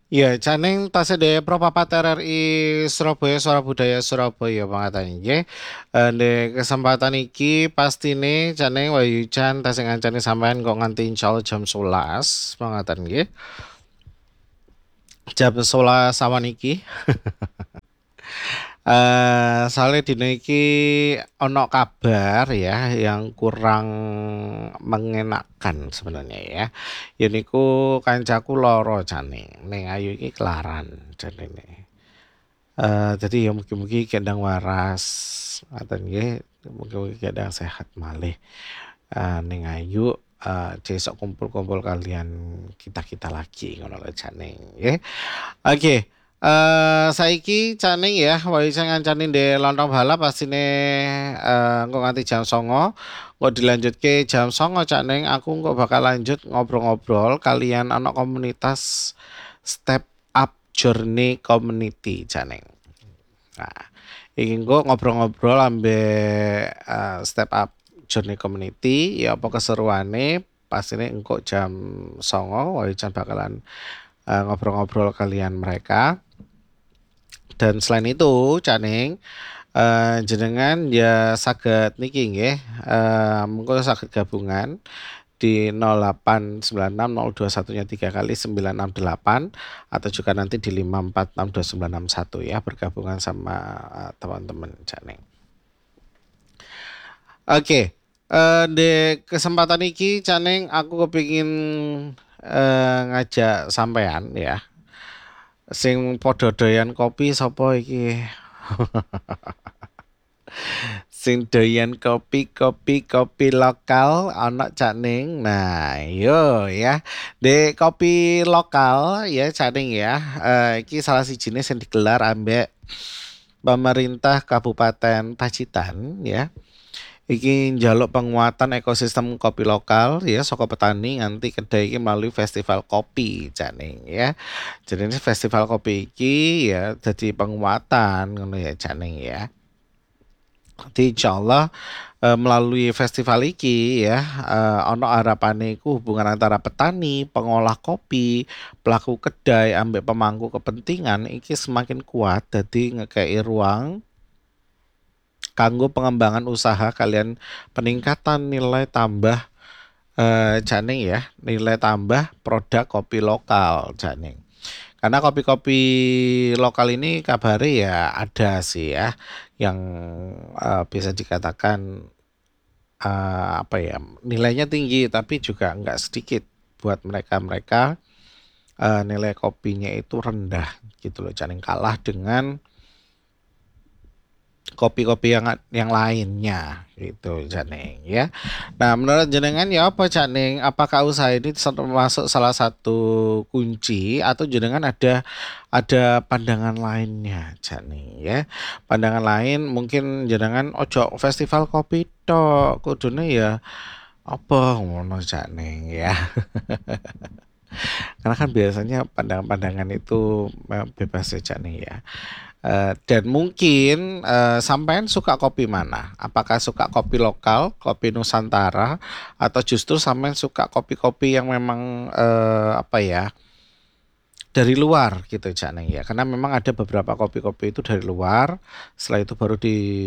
Iya, Caneng tasih Propapat RRI Surabaya Suara Budaya Surabaya pangatan nggih. Di kesempatan iki pastine Caneng Wahyujan tasih ngancani sampean kok nganti insyaallah jam 11 pangatan nggih. Jam 11 awan iki. Soalnya dina iki ono kabar ya yang kurang mengenakan sebenarnya ya. Yuniku kancaku loro Caneng. Ning ayu iki kelaran jarene. Jadi ya mugi-mugi kendang waras ngaten nggih, mugi-mugi kendang sehat malih. Ning ayu besok kumpul-kumpul kalian kita-kita lagi ngono lho jane nggih. Oke. Saiki Caning ya, wae sing ngancani ndek lontong balap pastine engko nganti jam 09.00. Kok dilanjutke jam 09.00 Caning, aku kok bakal lanjut ngobrol-ngobrol kalian anak komunitas Step Up Journey Community Caning. Nah, iki engko ngobrol-ngobrol Step Up Journey Community ya apa keseruane pastine engko jam 09.00 wae bakalan ngobrol-ngobrol kalian mereka. Dan selain itu, Caning, jenengan ya saged niki nggih, mengko saged gabungan di 0896 021-nya 3 kali 968 atau juga nanti di 5462961 ya bergabungan sama teman-teman Caning. Oke, di kesempatan iki Caning aku kepingin ngajak sampean ya. Sing padha doyan kopi sapa iki? Sing doyan kopi lokal ana Caning. Nah, yo ya. Dek kopi lokal ya Caning ya. Iki salah sijine sing digelar ambek pemerintah Kabupaten Pacitan ya. Iki njaluk penguatan ekosistem kopi lokal ya saka petani nganti kedai iki melalui festival kopi Caning ya. Jadi ini festival kopi iki ya jadi penguatan ngono ya Caning ya. Jadi insyaallah melalui festival iki ya ono harapane iku hubungan antara petani, pengolah kopi, pelaku kedai ambek pemangku kepentingan iki semakin kuat dadi ngekei ruang kanggo pengembangan usaha kalian peningkatan nilai tambah Janing ya, nilai tambah produk kopi lokal Janing. Karena kopi-kopi lokal ini kabare ya ada sih ya yang bisa dikatakan apa ya nilainya tinggi tapi juga nggak sedikit buat mereka-mereka nilai kopinya itu rendah gitu loh, Janing kalah dengan kopi-kopi yang lainnya gitu Janing ya. Nah, menurut jenengan ya apa Janing? Apakah usaha ini termasuk salah satu kunci atau jenengan ada pandangan lainnya Janing ya? Pandangan lain mungkin jenengan ojo festival kopi tok, kudune ya apa ngono Janing ya. Karena kan biasanya pandangan-pandangan itu bebas saja nih ya. Dan mungkin sampean suka kopi mana? Apakah suka kopi lokal, kopi Nusantara, atau justru sampean suka kopi-kopi yang memang apa ya dari luar gitu Janeng ya? Karena memang ada beberapa kopi-kopi itu dari luar, setelah itu baru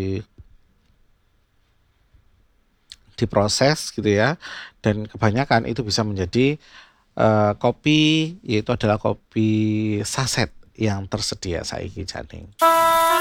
diproses gitu ya, dan kebanyakan itu bisa menjadi kopi yaitu adalah kopi saset yang tersedia saiki Janing.